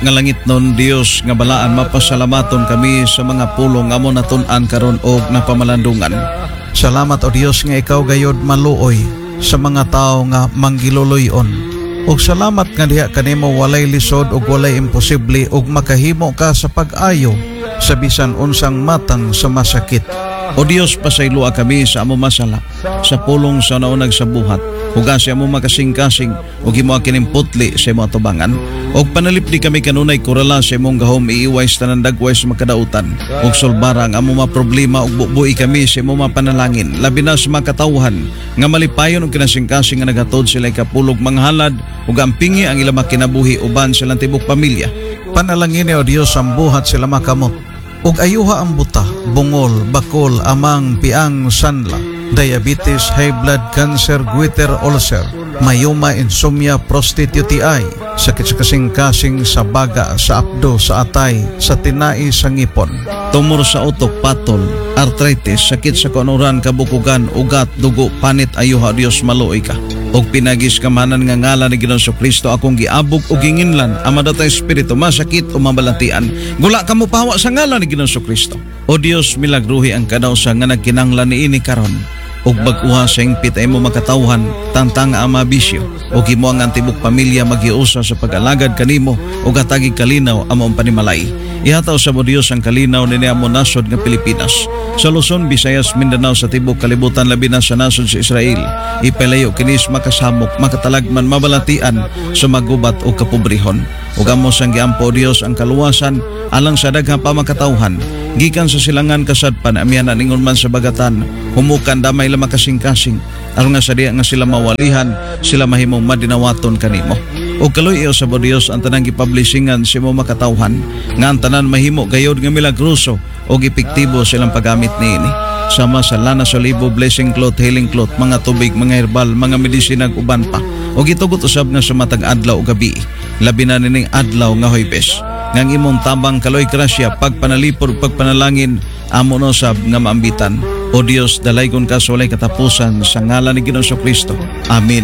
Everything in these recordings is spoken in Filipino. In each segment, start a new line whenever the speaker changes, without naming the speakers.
Nga langit nun, Dios nga balaan, mapasalamaton kami sa mga pulong nga mo natun-an karon og napamalandungan. Salamat o Dios nga ikaw gayod maluoy sa mga tao nga manggiluloyon. Og salamat nga diha kanimo walay lisod og walay imposible og makahimo ka sa pag-ayo sa bisan unsang matang sa masakit. O Dios, pasaylua kami sa amo masala, sa pulong sa naunag sa buhat, huga sa amo makasing-kasing, ug imo kinimputli sa imo atubangan, og panalipdi kami kanunay kurala sa imong gahom iiway sa tanan dagway sa makadautan, ug sulbara ang amo mga problema ug bubuhi kami sa imo mga panalangin, labi na sa mga katawhan, nga malipayon og kinasing-kasing nga nagatod sila ikapulog mga halad, ug ampingi ang ilang makinabuhi uban silang tibok pamilya. Panalangin ni o Dios ang buhat sila makamot. Ug ayuha ang buta, bungol, bakol, amang, piang, sanla, diabetes, high blood, cancer, goiter, ulcer, mayoma, insomnia, prostitute ay, sakit sa kasing-kasing, sa baga, sa apdo, sa atay, sa tinai, sa ngipon, tumor sa utok, patol, arthritis, sakit sa kanuran, kabukugan, ugat, dugo, panit, ayuha Dios maluoy ka. Og pinagis kamanan nga ngalan ni Ginoong Kristo akong giabog og ginginlan ang madatay espiritu masakit o mabalantian. Gula ka mo pawa sa ngalan ni Ginoong Kristo. O Dios, milagruhi ang kadawsa nga nagkinanglan niini karon. Og bag-uha sa ingpit ay mo makatawhan tantang ang mabisyo. Og imo ang antibok pamilya magiusa sa pag-alagad kanimo og hatagig kalinaw among panimalay. Ihataw sa mo Dios ang kalinaw ni amo nasod nga Pilipinas. Sa Luzon, Visayas, Mindanao, sa tibok kalibutan labi na sa nasod sa Israel. Ipalayo kinis makasamok, makatalagman, mabalatian sa magubat o kapobrehon. Ug amo sang giampo Dios ang kaluwasan alang sa daghang pamakatawhan. Gikan sa silangan kasadpan amianan ingon man sa bagatan, humukan damay la makasing-kasing aron nga sa diya nga sila mawalihan, sila mahimong madinawaton kanimo. O kaloy iyo sa Dios ang tanang gipublishingan si mo makatawhan nga ang tanan mahimo gayod nga milagruso o epektibo silang paggamit niini. Sama sa lana sa libo, blessing cloth, healing cloth, mga tubig, mga herbal, mga medisina ug uban pa. O gitugot usab nga sa matag adlaw o gabi, labi na nining adlaw nga Huwebes. Ngang imong tabang kaloy grasya, pagpanalipod, pagpanalangin, amo no sab nga maambitan. O Dios, dalaygon ka sa walay katapusan sa ngalan ni Ginoong Kristo. Amen.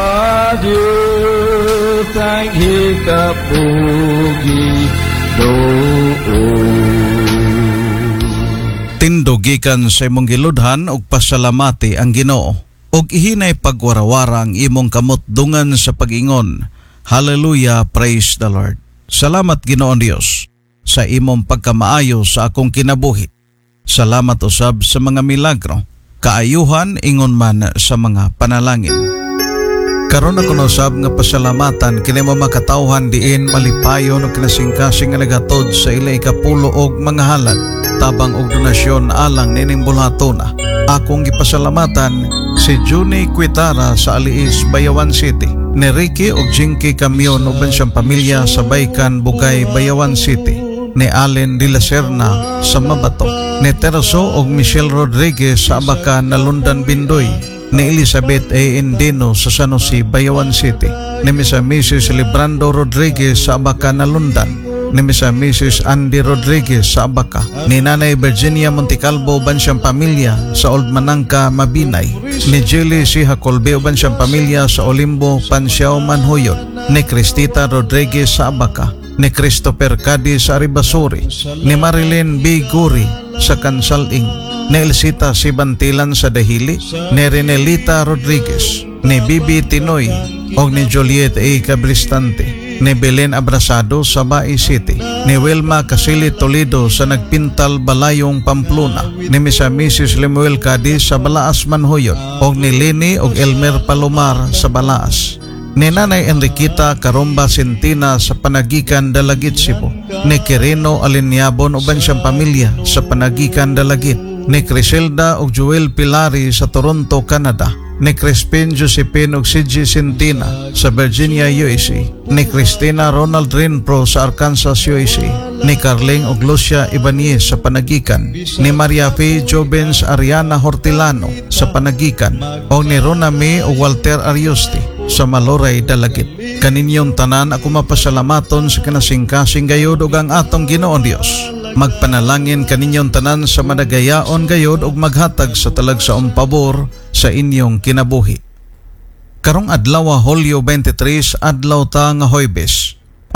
Sa Diyos ang hikapugi doon.
Tindugikan sa imong giludhan og pasalamati ang Ginoo og ihinay pagwarawara ang imong kamot dungan sa pag-ingon. Hallelujah, praise the Lord. Salamat Ginoon Dios sa imong pagkamaayo sa akong kinabuhi. Salamat usab sa mga milagro, kaayuhan ingon man sa mga panalangin. Karon ako usab nga pasalamatan kini mo makatawhan diin malipayon og kinasing-kasing nga nagatod sa ila ikapulo og mga halad tabang og donasyon alang nining bulatona. Akong gipasalamatan si Juni Quitara sa Aliis, Bayawan City, ni Ricky og Jinky Camion uban siyang pamilya sa Baykan, Bugay, Bayawan City, ni Allen de la Serna sa Mabato, ni Tereso og Michelle Rodriguez sa Abacan, Nalundan, Bindoy, ni Elizabeth A. Indino sa San Jose, Bayawan City, ni Mrs. Librando Rodriguez sa Abacan, Nalundan, ni Mrs. Andy Rodriguez sa Abaca, ni Nanay Virginia Monticalvo uban siyang pamilya sa Old Manangka, Mabinay, ni Julie C. Hacolbe uban siyang pamilya sa Olimbo, Pansiao, Manhoyon, ni Cristita Rodriguez sa Abaca, ni Christopher Cadi sa Aribasuri, ni Marilyn B. Guri sa Kansaling, ni Elsita Sibantilan sa Dahili, ni Renelita Rodriguez, ni Bibi Tinoy o ni Juliet A. Cabristante, ni Belen Abrasado sa Bai City, ni Wilma Casili Toledo sa Nagpintal, Balayong, Pamplona, ni Mrs. Lemuel Cadiz sa Balaas, Manhoyon, o ni Lini o Elmer Palomar sa Balaas, ni Nanay Enriqueta Caromba Sentina sa Panagikan, Dalagit, Cebu, ni Quirino Alinyabon uban siyang pamilya sa Panagikan, Dalagit, ni Criselda o Joel Pilari sa Toronto, Canada, ni Crispin Josephine og C.G. Sentina sa Virginia, USA, ni Christina Ronald Renpro sa Arkansas, USA, ni Carling og Lucia Ibanez sa Panagikan, ni Maria F. Jobens Ariana Hortilano sa Panagikan, o ni Rona May o Walter Arioste sa Maloray, Dalagit. Kaninyong tanan ako mapasalamaton sa kinasing-kasing gayod ug ang atong Ginoon Dios. Magpanalangin kaninyong tanan sa madagayaon gayod ug maghatag sa talagsaong pabor sa inyong kinabuhi. Karong adlaw Hulyo 23, adlaw ta nga Huwebes.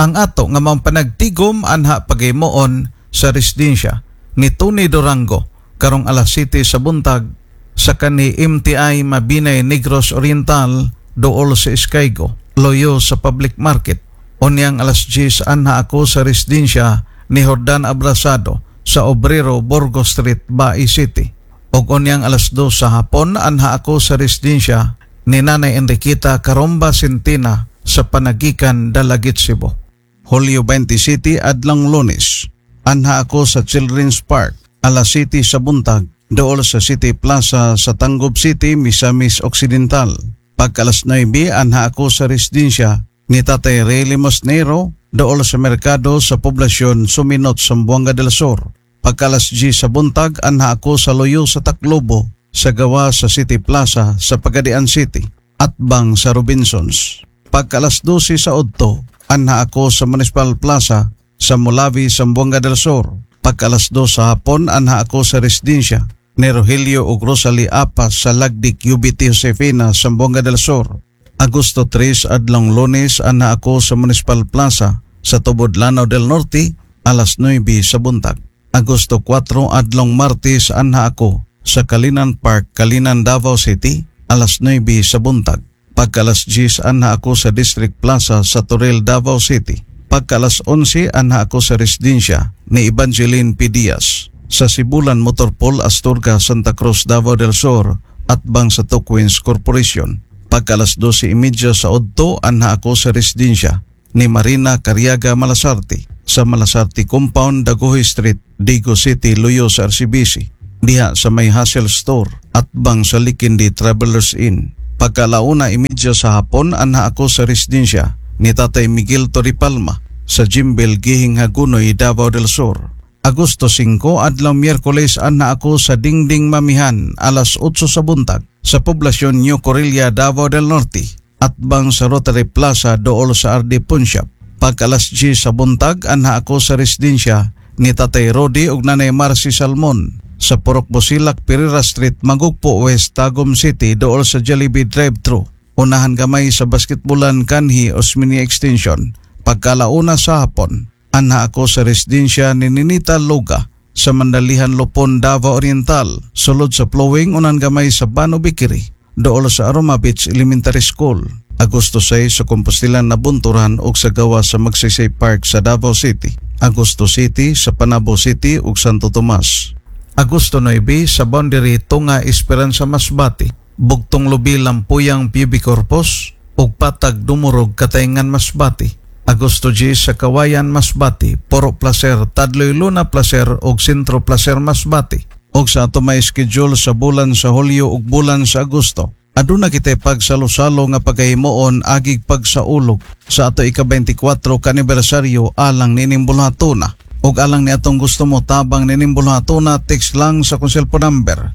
Ang ato nga mga panagtigom anha paghimuon sa residensya ni Tony Durango karong alas 7 sa buntag sa kani MTI Mabinay Negros Oriental dool sa Iskaygo, loyo sa public market. Unyang alas 10 anha ako sa residensya ni Jordan Abrasado sa Obrero, Burgos Street, Bai City. Og unyang alas 2 sa hapon anha ako sa residensya ni Nanay Enriqueta Caromba Centina sa Panagikan, Dalagit, Cebu. Hulyo 27 adlang Lunes, anha ako sa Children's Park alas 7 sa buntag dool sa City Plaza sa Tangub City, Misamis Occidental. Pagka alas 9 anha ako sa residensya ni Tatay Rayleigh Mosnero dool sa merkado sa poblasyon Suminot, Zamboanga del Sur. Pagka alas 10 sa buntag anha ako sa loyo sa Taclobo sa gawa sa City Plaza sa Pagadian City at bang sa Robinsons. Pagka alas 12 sa udto anha ako sa Municipal Plaza sa Mulavi, Zamboanga del Sur. Pagka alas 2 sa hapon anha ako sa residensya ni Rogelio ug Rosalie Apas sa Lagdik UBT Josefina, Zamboanga del Sur. Agosto 3 adlang Lunes anha ako sa Municipal Plaza sa Tubod, Lanao del Norte alas 9 sa buntag. Agosto 4 adlang Martes anha ako sa Kalinan Park, Kalinan, Davao City alas 9 sa buntag. Pagka alas 10 anha ako sa District Plaza sa Toril, Davao City. Pagka alas 11 anha ako sa residensya ni Evangeline P. Diaz sa Sibulan Motorpool, Astorga, Santa Cruz, Davao del Sur at bang sa Tukwins Corporation. Pagka alas 12:30 sa udto anha ako sa residensya ni Marina Cariaga Malasarte sa Malasarte Compound, Daguhoy Street, Digo City, loyo sa RCBC. Diha sa may Hassel Store at bang sa Likindi Travelers Inn. Pagka 1:30 sa hapon anha ako sa residensya ni Tatay Miguel Toripalma sa Jimbel, Gihing, Hagunoy, Davao del Sur. Agosto 5 adlaw Miyerkules anha ako sa Dingding Mamihan alas 8 sa buntag sa poblasyon New Corilla, Davao del Norte at bang sa Rotary Plaza dool sa RD Punshop. Pagka alas 10 sa buntag anha ako sa residensya ni Tatay Rodi ug Nanay Marcy Salmon sa Purok Busilak, Pereira Street, Magugpo West, Tagum City dool sa Jollibee Drive-Thru. Unahan gamay sa basketbolan kanhi Osmeña Extension. Pagka 1 sa hapon anha ako sa residensya ni Ninita Loga sa Mandalihan, Lupon, Davao Oriental, sulod sa Flowing unan gamay sa Bano Bikiri dool sa Aroma Beach Elementary School. Agosto 6 sa Compostilan na Bunturan ug sa gawa sa Magsaysay Park sa Davao City. Agosto City sa Panabo City ug Santo Tomas. Agosto 9 sa Boundary Tunga, Esperanza, Masbate, Bugtong Lubi, Lampuyang, PUB Corpus ug Patag, Dumurog, Katayngan, Masbate. Agosto 10 sa Kawayan, Masbate, Poro Placer, Tadloy Luna Placer ug Sentro Placer, Masbate. Og sa ato may schedule sa bulan sa Hulyo ug bulan sa Agosto, aduna kitay pagsalo-salo nga paghimuon agig pagsaulog sa ato ika-24 kanibersaryo alang ninimbulhatuna. Og alang ni atong gusto mo tabang ninimbulhatuna, text lang sa kong cellphone number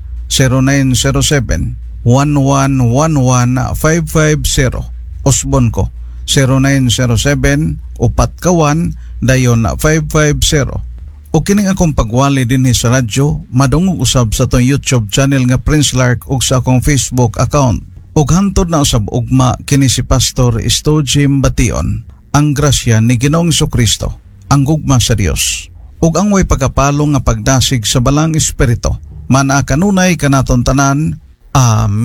0907 1111-550. Osbon ko 0907 upat kawan dayon 550. O kining akong pagwali dinhi sa radyo, madungog usab sa tong YouTube channel nga Prince Lark ug sa akong Facebook account. Ug hantod na usab ugma kini si Pastor Estojim Bation. Ang grasya ni Ginoong Jesucristo, ang gugma sa Dios, ug ang way pagkapalong nga pagdasig sa balang espiritu, mana kanunay kanaton tanan. Amen.